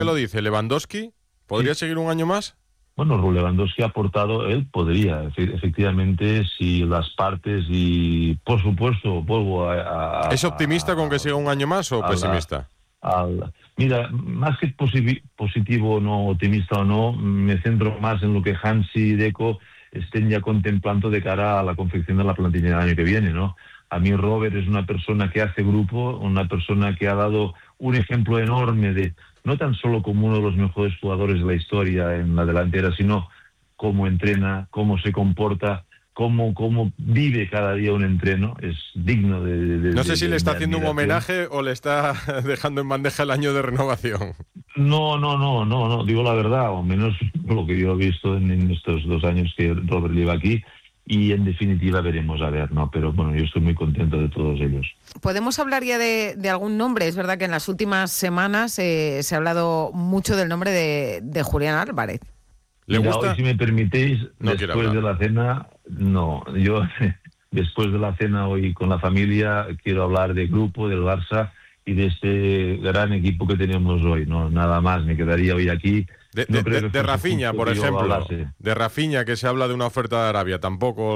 ¿Qué lo dice? ¿Lewandowski? ¿Podría seguir un año más? Bueno, Lewandowski ha aportado, él podría, efectivamente, si las partes y, por supuesto, vuelvo ¿Es optimista con que siga un año más o pesimista? Mira, más que positivo o no, optimista o no, me centro más en lo que Hansi y Deco estén ya contemplando de cara a la confección de la plantilla del año que viene, ¿no? A mí Robert es una persona que hace grupo, una persona que ha dado un ejemplo enorme de, no tan solo como uno de los mejores jugadores de la historia en la delantera, sino cómo entrena, cómo se comporta, cómo vive cada día un entreno. Es digno de no sé si le está haciendo un admiración. homenaje o le está dejando en bandeja el año de renovación. No, digo la verdad, o menos lo que yo he visto en estos 2 años que Robert lleva aquí. Y en definitiva veremos a ver, ¿no? Pero bueno, yo estoy muy contento de todos ellos. ¿Podemos hablar ya de algún nombre? Es verdad que en las últimas semanas se ha hablado mucho del nombre de Julián Álvarez. ¿Le gusta? Hoy, si me permitéis, no después de la cena, yo después de la cena hoy con la familia quiero hablar del grupo, del Barça y de este gran equipo que tenemos hoy, ¿no? Nada más, me quedaría hoy aquí. De Rafinha, por ejemplo. De Rafinha, que se habla de una oferta de Arabia, tampoco.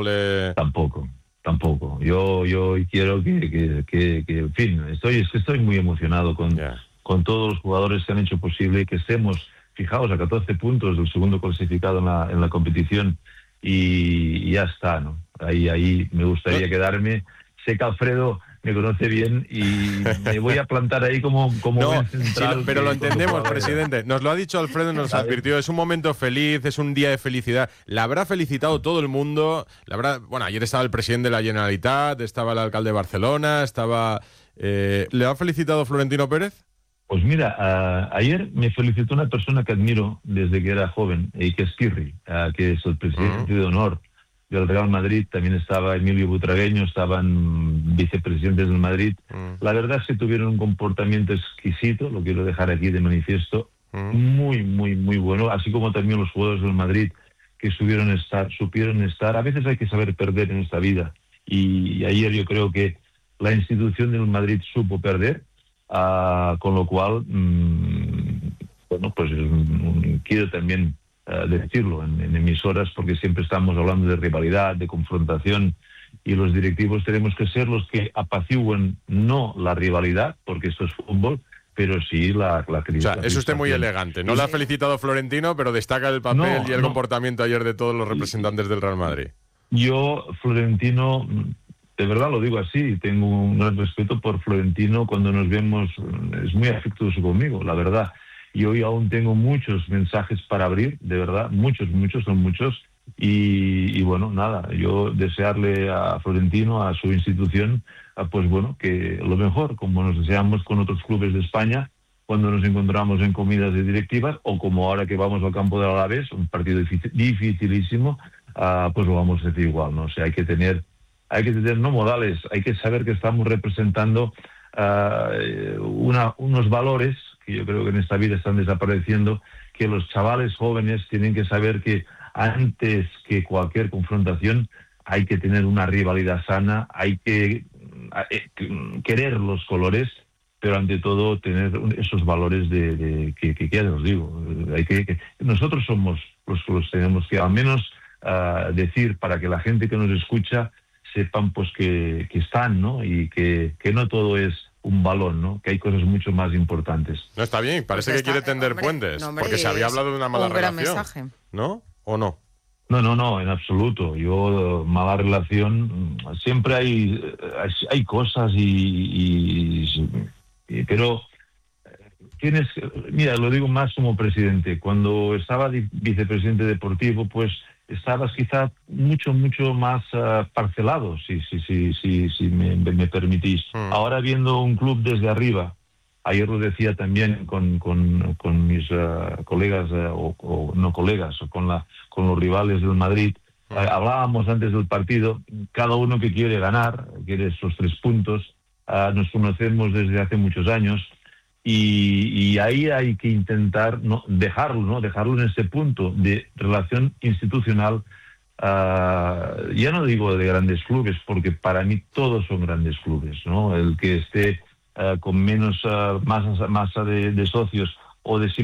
Yo quiero que en fin, estoy muy emocionado con todos los jugadores que han hecho posible que estemos, fijaos, a 14 puntos del segundo clasificado en la competición y ya está, ¿no? Ahí me gustaría quedarme. Sé que Alfredo me conoce bien y me voy a plantar ahí como buen central. Sí, pero lo entendemos, presidente. Nos lo ha dicho Alfredo, nos advirtió. Es un momento feliz, es un día de felicidad. La habrá felicitado todo el mundo. Ayer estaba el presidente de la Generalitat, estaba el alcalde de Barcelona, ¿le ha felicitado Florentino Pérez? Pues mira, ayer me felicitó una persona que admiro desde que era joven, que es Pirri, que es el presidente de honor del Real Madrid. También estaba Emilio Butragueño, estaban vicepresidentes del Madrid. La verdad es que tuvieron un comportamiento exquisito, lo quiero dejar aquí de manifiesto, muy bueno, así como también los jugadores del Madrid que supieron estar. A veces hay que saber perder en esta vida, y ayer yo creo que la institución del Madrid supo perder, con lo cual, quiero también decirlo en emisoras, porque siempre estamos hablando de rivalidad, de confrontación, y los directivos tenemos que ser los que apacigüen no la rivalidad, porque esto es fútbol, pero sí la crisis. O sea, es usted muy elegante. No le ha felicitado Florentino, pero destaca el papel y el comportamiento ayer de todos los representantes del Real Madrid. Yo, Florentino, de verdad lo digo así, tengo un gran respeto por Florentino. Cuando nos vemos es muy afectuoso conmigo, la verdad. Y hoy aún tengo muchos mensajes para abrir, de verdad, son muchos. Y bueno, nada, yo desearle a Florentino, a su institución, que lo mejor, como nos deseamos con otros clubes de España, cuando nos encontramos en comidas de directivas, o como ahora que vamos al campo del Alavés, un partido dificilísimo, pues lo vamos a hacer igual, ¿no? O sea, hay que tener no modales, hay que saber que estamos representando unos valores que yo creo que en esta vida están desapareciendo, que los chavales jóvenes tienen que saber que antes que cualquier confrontación hay que tener una rivalidad sana, hay que querer los colores, pero ante todo tener esos valores que ya os digo, nosotros somos los que los tenemos que al menos decir, para que la gente que nos escucha sepan pues que están, ¿no? Y que no todo es un balón, ¿no? Que hay cosas mucho más importantes. No, está bien, parece que quiere tender puentes, porque se había hablado de una mala relación. Mensaje. ¿No? ¿O no? No, en absoluto. Yo, mala relación, siempre hay cosas pero mira, lo digo más como presidente. Cuando estaba vicepresidente deportivo, pues estabas quizá mucho más parcelado, si me permitís. Ahora, viendo un club desde arriba, ayer lo decía también con mis colegas, o no colegas, o con los rivales del Madrid, hablábamos antes del partido, cada uno que quiere ganar, quiere esos 3 puntos, nos conocemos desde hace muchos años, y ahí hay que intentar dejarlo en este punto de relación institucional. Ya no digo de grandes clubes, porque para mí todos son grandes clubes, ¿no? El que esté con menos masa de socios o de